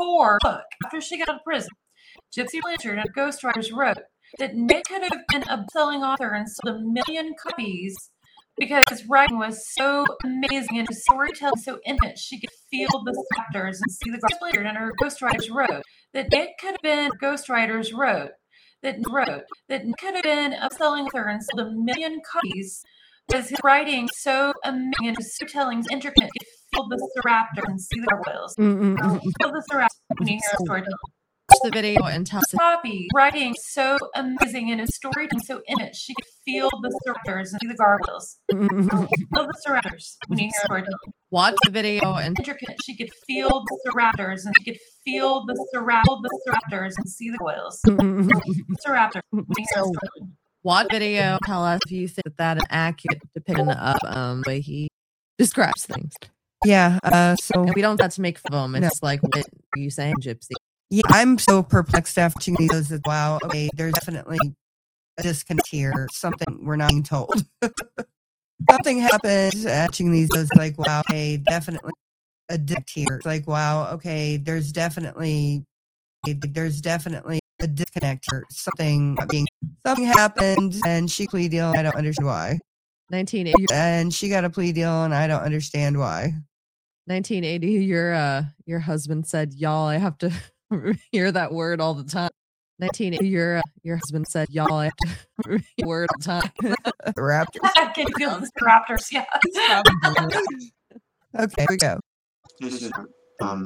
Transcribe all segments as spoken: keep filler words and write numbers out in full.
for book after she got out of prison. Gypsy Blanchard and ghostwriters wrote that Nick could have been a best-selling author and sold a million copies because his writing was so amazing and his storytelling so intimate she could feel the chapters and see the Gypsy Blanchard and her ghostwriters wrote that Nick could have been ghostwriters wrote that wrote that Nick could have been a best-selling author and sold a million copies because his writing so amazing and his storytelling so intricate you could feel the raptors and see the gargoyles. Feel the raptors when you hear a storytelling. The video and tell us. Copy writing so amazing and his storytelling so intimate she could feel the raptors and see the gargoyles. Feel the raptors when you hear a storytelling. Watch the video and intricate she could feel the raptors and she could feel the surround the raptors and see the gargoyles. Raptors when you hear a storytelling. Watch the video. Tell us if you think that that is accurate depiction of um the way he describes things. Yeah. Uh. So and we don't have to make fun of him. It's no. Like what are you saying, Gypsy? Yeah, I'm so perplexed after watching these. Wow, okay, there's definitely a disconnect here. Something we're not being told. Something happens watching these. It's like, wow, okay, definitely a disconnect here. It's like, wow, okay, there's definitely, there's definitely a disconnect here. Something being, something happened, and she plea deal. And I don't understand why. nineteen eighty And she got a plea deal, and I don't understand why. nineteen eighty Your uh, your husband said, "Y'all, I have to." Hear that word all the time. nineteen eighty Your uh, your husband said, "Y'all, I have to hear the word all the time." The raptors. I can feel the raptors. Yeah. Okay, here we go. This is um,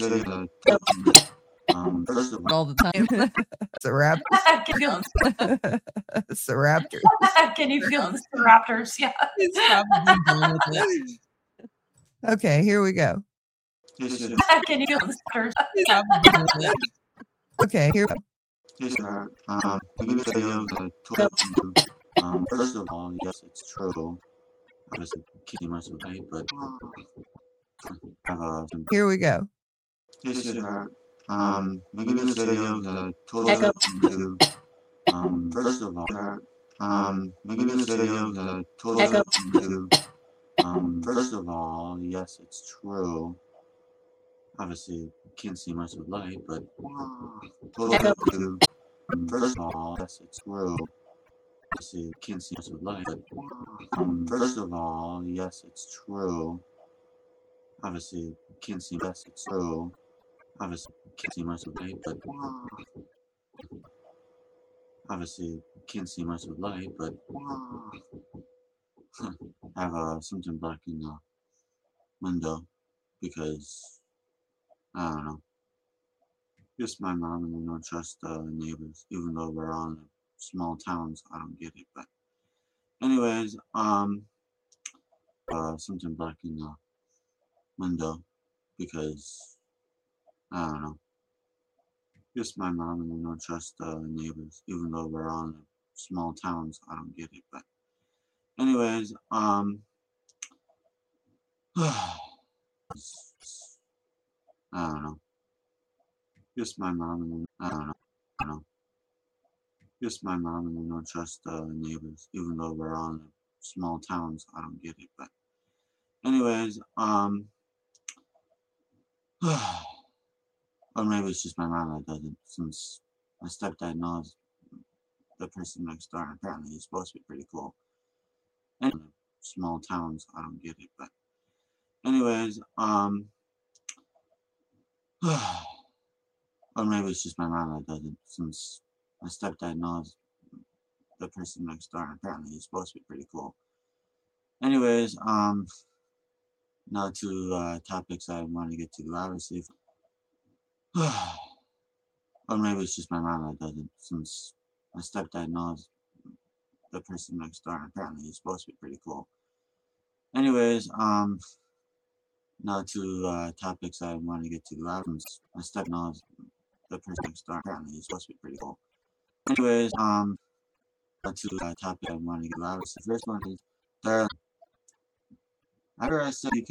um first of all the time. It's a raptor. I can feel them. It's a raptor. Can you feel the raptors? Yeah. Okay, here we go. Can you feel the raptors? Okay, here we go. Yes, sir. Um, um, first of all, yes, it's true. I was kidding myself, right? But uh, here we go. Yes, sir. Um, maybe this video is a total to, um, first of all, sir. Um, maybe this video is a total to, um, first of all, yes, it's true. Obviously, can't see much of light, but total to, first of all, yes, it's true. Obviously, can't see much of light, but um, first of all, yes, it's true. Obviously, can't see, yes, it's true. Obviously, can't see much of light, but obviously, can't see much of light, but I have uh, something black in the window because I don't know. Just my mom and I don't trust uh, neighbors, even though we're all in small towns. I don't get it, but anyways, um, uh, something black in the window because I don't know. Just my mom and I don't trust uh, neighbors, even though we're all in small towns. I don't get it, but anyways, um, I don't know. Just my mom and I don't know. I don't know. Just my mom and I don't trust uh, neighbors, even though we're all in small towns. I don't get it, but anyways, um, or maybe it's just my mom that doesn't, since my stepdad knows the person next door, and apparently he's supposed to be pretty cool. And small towns, I don't get it, but anyways, um, or maybe it's just my mom that doesn't, since my stepdad knows the person next door, and apparently he's supposed to be pretty cool. Anyways, um, now to uh, topics I want to get to, obviously. Or maybe it's just my mom that doesn't, since my stepdad knows the person next door, and apparently he's supposed to be pretty cool. Anyways, um, now to uh, topics I want to get to, obviously. My stepdad knows the person next door, apparently he's supposed to be pretty cool. Anyways, um, now to uh, topic I want to get to, obviously. The first one is, there. After I said you can